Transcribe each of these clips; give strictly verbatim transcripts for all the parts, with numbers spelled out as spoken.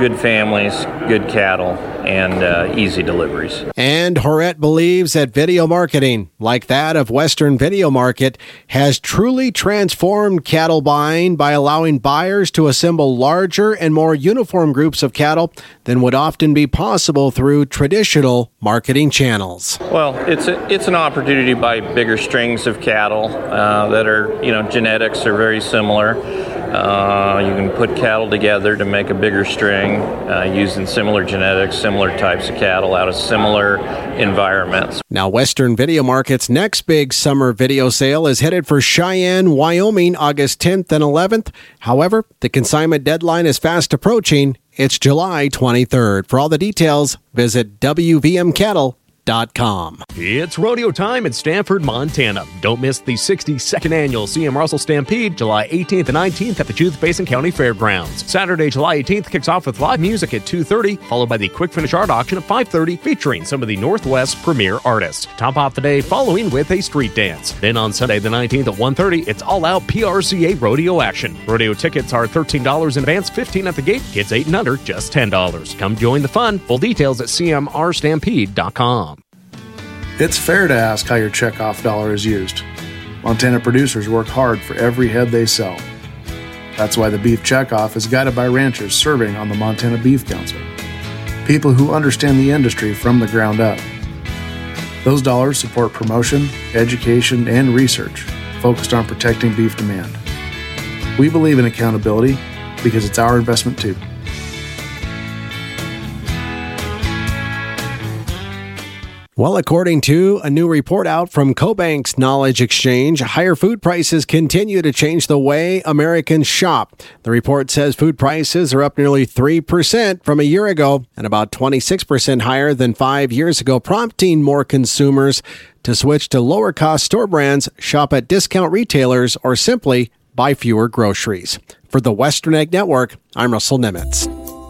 good families, good cattle, and uh, easy deliveries. And Horette believes that video marketing, like that of Western Video Market, has truly transformed cattle buying by allowing buyers to assemble larger and more uniform groups of cattle than would often be possible through traditional marketing channels. Well, it's a, it's an opportunity to buy bigger strings of cattle uh, that are, you know, genetics are very similar. Uh, you can put cattle together to make a bigger string uh, using similar genetics, similar types of cattle out of similar environments. Now, Western Video Market's next big summer video sale is headed for Cheyenne, Wyoming, August tenth and eleventh. However, the consignment deadline is fast approaching. It's July twenty-third. For all the details, visit W V M cattle dot com. It's rodeo time in Stanford, Montana. Don't miss the sixty-second annual C M Russell Stampede, July eighteenth and nineteenth at the Judith Basin County Fairgrounds. Saturday, July eighteenth kicks off with live music at two thirty, followed by the Quick Finish Art Auction at five thirty, featuring some of the Northwest's premier artists. Top off the day following with a street dance. Then on Sunday the nineteenth at one thirty, it's all-out P R C A rodeo action. Rodeo tickets are thirteen dollars in advance, fifteen dollars at the gate. Kids eight and under, just ten dollars. Come join the fun. Full details at C M R stampede dot com. It's fair to ask how your checkoff dollar is used. Montana producers work hard for every head they sell. That's why the Beef Checkoff is guided by ranchers serving on the Montana Beef Council, people who understand the industry from the ground up. Those dollars support promotion, education, and research focused on protecting beef demand. We believe in accountability because it's our investment too. Well, according to a new report out from CoBank's Knowledge Exchange, higher food prices continue to change the way Americans shop. The report says food prices are up nearly three percent from a year ago and about twenty-six percent higher than five years ago, prompting more consumers to switch to lower-cost store brands, shop at discount retailers, or simply buy fewer groceries. For the Western Ag Network, I'm Russell Nemitz.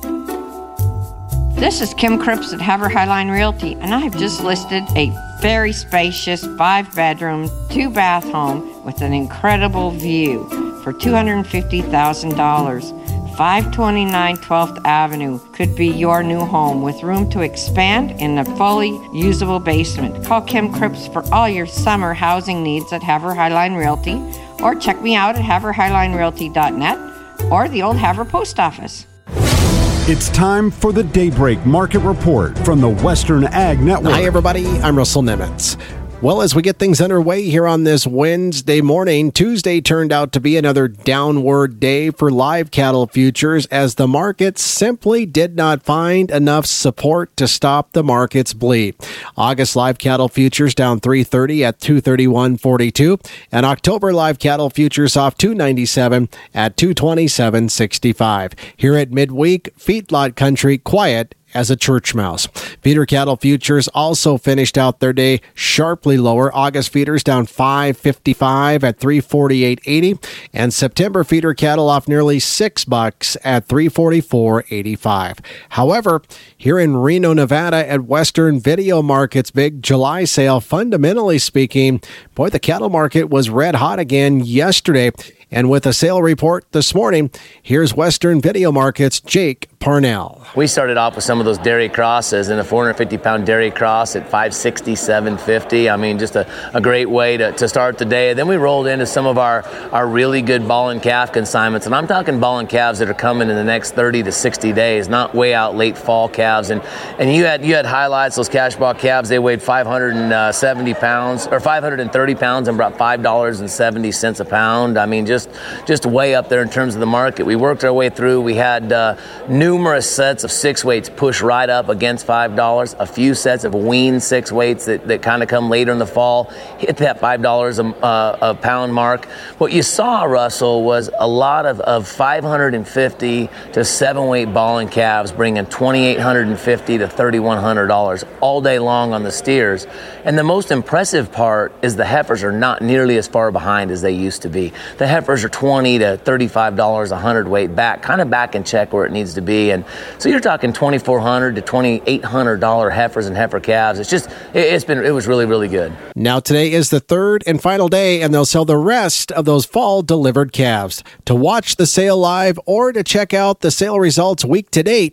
This is Kim Cripps at Haver Highline Realty, and I've just listed a very spacious five-bedroom, two-bath home with an incredible view for two hundred fifty thousand dollars. five twenty-nine twelfth Avenue could be your new home with room to expand in a fully usable basement. Call Kim Cripps for all your summer housing needs at Haver Highline Realty, or check me out at haver highline realty dot net or the Old Haver Post Office. It's time for the Daybreak Market Report from the Western Ag Network. Hi, everybody. I'm Russell Nemitz. Well, as we get things underway here on this Wednesday morning, Tuesday turned out to be another downward day for live cattle futures as the market simply did not find enough support to stop the market's bleed. August live cattle futures down three thirty at two thirty-one forty-two, and October live cattle futures off two ninety-seven at two twenty-seven sixty-five. Here at midweek, feedlot country quiet as a church mouse. Feeder cattle futures also finished out their day sharply lower. August feeders down five fifty-five at three forty-eight eighty, and September feeder cattle off nearly six bucks at three forty-four eighty-five. However, here in Reno, Nevada, at Western Video Market's big July sale, fundamentally speaking, boy, the cattle market was red hot again yesterday. And with a sale report this morning, here's Western Video Market's Jake Parnell. We started off with some of those dairy crosses, and a four hundred fifty pound dairy cross at five sixty, seven fifty. I mean, just a, a great way to, to start the day. Then we rolled into some of our, our really good ball and calf consignments, and I'm talking ball and calves that are coming in the next thirty to sixty days, not way out late fall calves. And and you had you had highlights, those cash ball calves. They weighed five hundred seventy pounds or five hundred thirty pounds and brought five dollars and seventy cents a pound. I mean, just just way up there in terms of the market. We worked our way through. We had uh, numerous sets of six weights push right up against five dollars, a few sets of wean six weights that, that kind of come later in the fall, hit that five dollars a, uh, a pound mark. What you saw, Russell, was a lot of, of five hundred fifty to seven weight ball and calves bringing two thousand eight hundred fifty to three thousand one hundred dollars all day long on the steers. And the most impressive part is the heifers are not nearly as far behind as they used to be. The heifers are twenty to thirty-five dollars a hundred weight back, kind of back in check where it needs to be. And so you're talking twenty-four hundred to twenty-eight hundred dollars heifers and heifer calves. It's just, it, it's been, it was really, really good. Now today is the third and final day, and they'll sell the rest of those fall delivered calves. To watch the sale live or to check out the sale results week to date,